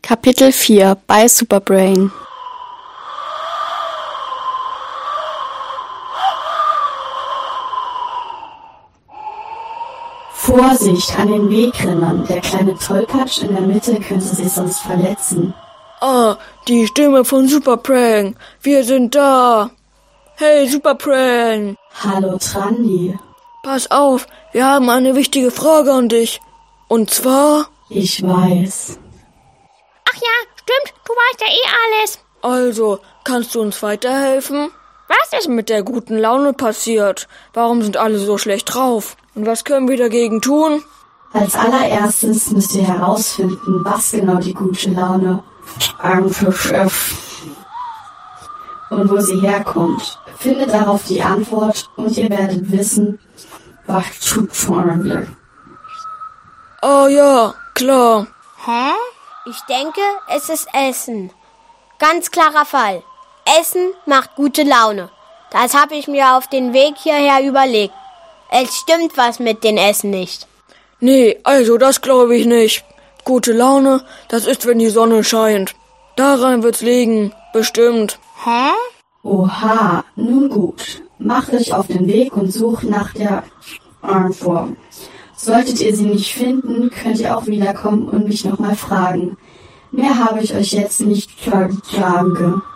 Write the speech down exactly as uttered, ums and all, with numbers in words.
Kapitel vier bei Superbrain. Vorsicht, an den Wegrändern. Der kleine Tollpatsch in der Mitte könnte sich sonst verletzen. Ah, die Stimme von Superbrain. Wir sind da. Hey, Superbrain. Hallo, Trandi. Pass auf, wir haben eine wichtige Frage an dich. Und zwar... Ich weiß. Ach ja, stimmt, du weißt ja eh alles. Also, kannst du uns weiterhelfen? Was ist mit der guten Laune passiert? Warum sind alle so schlecht drauf? Und was können wir dagegen tun? Als allererstes müsst ihr herausfinden, was genau die gute Laune ist und wo sie herkommt. Findet darauf die Antwort und ihr werdet wissen, was tut schon. Oh ja, klar. Hä? Ich denke, es ist Essen. Ganz klarer Fall. Essen macht gute Laune. Das habe ich mir auf den Weg hierher überlegt. Es stimmt was mit dem Essen nicht. Nee, also das glaube ich nicht. Gute Laune, das ist, wenn die Sonne scheint. Daran wird's liegen, bestimmt. Hä? Oha, nun gut. Macht euch auf den Weg und sucht nach der Antwort. Solltet ihr sie nicht finden, könnt ihr auch wiederkommen und mich nochmal fragen. Mehr habe ich euch jetzt nicht zu sagen.